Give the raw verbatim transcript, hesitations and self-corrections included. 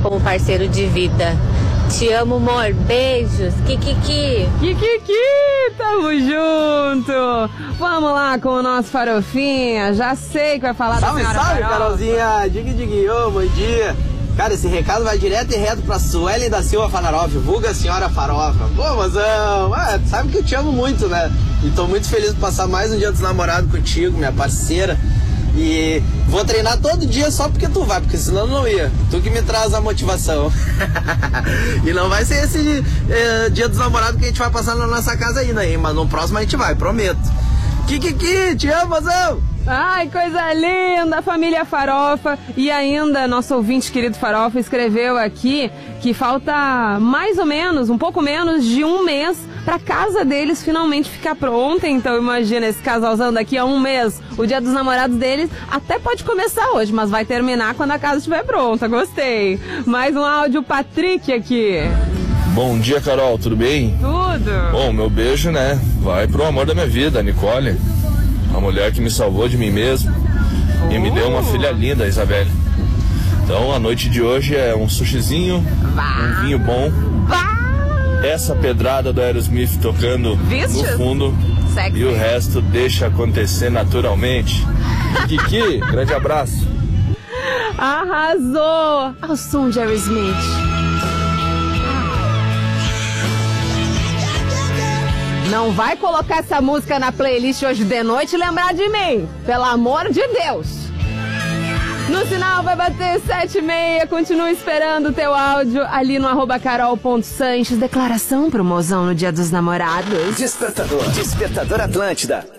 como parceiro de vida. Te amo, amor. Beijos. Kikiki. Kikiki, tamo junto. Vamos lá com o nosso Farofinha. Já sei que vai falar salve, da senhora Salve, Farofa. Carolzinha. Diga, diga, ô, bom dia. Cara, esse recado vai direto e reto pra Suelen da Silva Fanaroff, vulga senhora Farofa. Pô, mozão, ah, sabe que eu te amo muito, né? E tô muito feliz de passar mais um dia dos namorados contigo, minha parceira. E vou treinar todo dia só porque tu vai, porque senão eu não ia. Tu que me traz a motivação. E não vai ser esse eh, dia dos namorados que a gente vai passar na nossa casa ainda, hein? Mas no próximo a gente vai, prometo. Kikiki, te amo, mozão! Ai, coisa linda, família Farofa. E ainda, nosso ouvinte querido Farofa escreveu aqui que falta mais ou menos, um pouco menos de um mês pra casa deles finalmente ficar pronta. Então imagina esse casalzão daqui a um mês. O dia dos namorados deles até pode começar hoje, mas vai terminar quando a casa estiver pronta. Gostei. Mais um áudio, Patrick aqui. Bom dia, Carol, tudo bem? Tudo. Bom, meu beijo, né, vai pro amor da minha vida, a Nicole. A mulher que me salvou de mim mesmo oh. e me deu uma filha linda, a Isabelle. Então a noite de hoje é um sushizinho, Vá. um vinho bom, Vá. essa pedrada do Aerosmith tocando Viste? no fundo Sexy. E o resto deixa acontecer naturalmente. Kiki, grande abraço. Arrasou! Ao som de Aerosmith. Não vai colocar essa música na playlist hoje de noite e lembrar de mim. Pelo amor de Deus. No sinal vai bater sete e meia. Continua esperando o teu áudio ali no arroba carol.sanches. Declaração pro mozão no dia dos namorados. Despertador. Despertador Atlântida.